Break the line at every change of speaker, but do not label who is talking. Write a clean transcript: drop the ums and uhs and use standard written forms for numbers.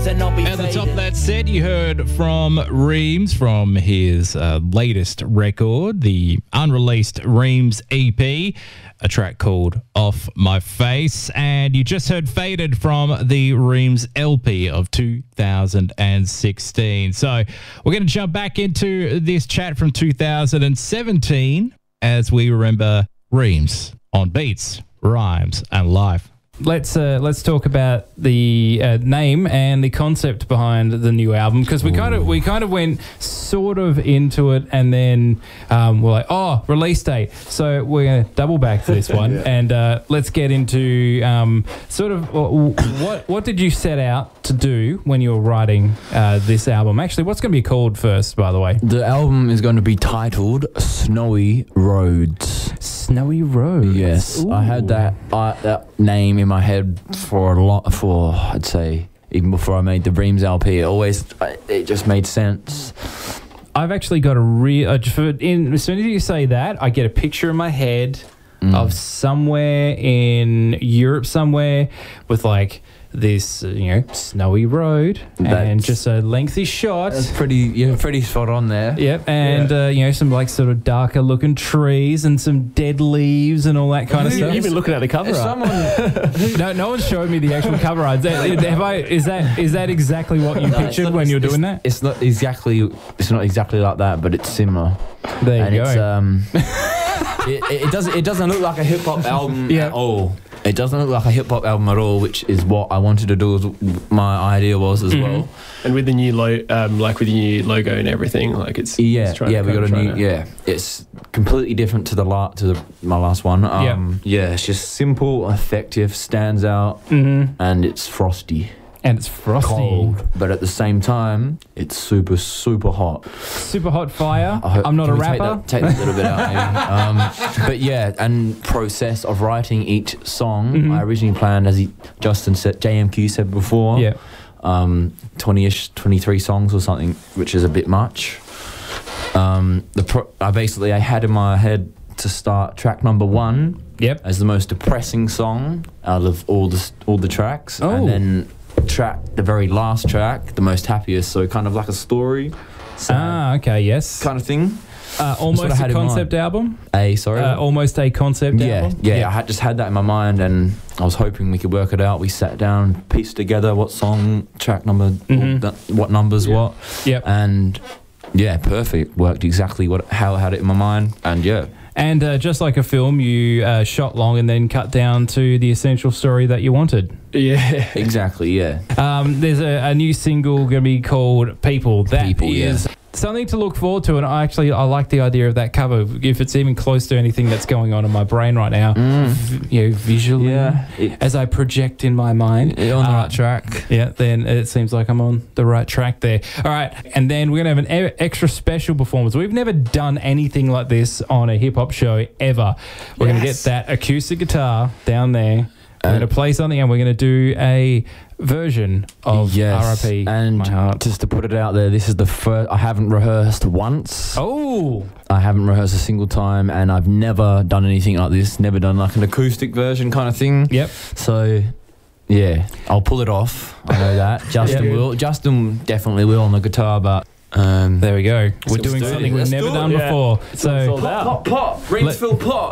years and I'll be
At the top of that set, you heard from Reams from his latest record, the unreleased Reams EP, a track called Off My Face. And you just heard Faded from the Reams LP of 2016. So we're going to jump back into this chat from 2017 as we remember Reams on Beats, Rhymes and Life.
Let's talk about the name and the concept behind the new album, because we kind of went sort of into it, and then we're like, oh, release date. So we're gonna double back to this one, and let's get into sort of what did you set out to do when you were writing this album? Actually, what's going to be called first, by the way?
The album is going to be titled Snowy Roads.
Snowy Roads.
Yes,
Ooh.
I had that name in my head for I'd say even before I made the Reams LP. It just made sense.
I've actually got as soon as you say that, I get a picture in my head of somewhere in Europe somewhere with like this, snowy road and just a lengthy shot.
That's pretty spot on there.
Yep, and some like sort of darker looking trees and some dead leaves and all that kind of stuff.
You've been looking at the cover art.
No one showed me the actual cover art. Is that exactly what you pictured when you were doing that?
It's not exactly like that, but it's similar.
There you go.
It doesn't look like a hip hop album at all. It doesn't look like a hip hop album at all, which is what I wanted to do. My idea was as well.
And with the new with the new logo and everything, like it's
we got a new It's completely different to my last one. It's just simple, effective, stands out, and it's frosty.
And it's frosty.
Cold, but at the same time, it's super, super hot.
Super hot fire. I'm not a rapper.
Take that little bit out, maybe. But yeah, and process of writing each song. I originally planned, as Justin said, JMQ said before, 20-ish, 23 songs or something, which is a bit much. I had in my head to start track number 1 as the most depressing song out of all the tracks, and then the very last track, the most happiest, so kind of like a story.
Okay, yes.
Kind of thing.
Almost a concept album?
Almost
a concept album?
Yeah, I just had that in my mind, and I was hoping we could work it out. We sat down, pieced together what song, track number, what numbers, what.
Yep.
And yeah, perfect. Worked exactly how I had it in my mind, and yeah.
And just like a film, you shot long and then cut down to the essential story that you wanted.
Yeah.
Exactly, yeah.
There's a new single going to be called People. That is something to look forward to, and I like the idea of that cover. If it's even close to anything that's going on in my brain right now, visually, as I project in my mind.
You're on the right track.
Yeah, then it seems like I'm on the right track there. All right, and then we're going to have an extra special performance. We've never done anything like this on a hip-hop show ever. We're going to get that acoustic guitar down there. We're going to play something, and we're going to do a version of R.I.P.
And
My Heart.
Just to put it out there, this is the first. I haven't rehearsed once.
Oh!
I haven't rehearsed a single time, and I've never done anything like this. Never done like an acoustic version kind of thing.
Yep.
So, yeah, I'll pull it off. I know that. Justin will. Justin definitely will on the guitar, but...
there we go. We're doing something we've never done before.
So
pop, Reamsville pop.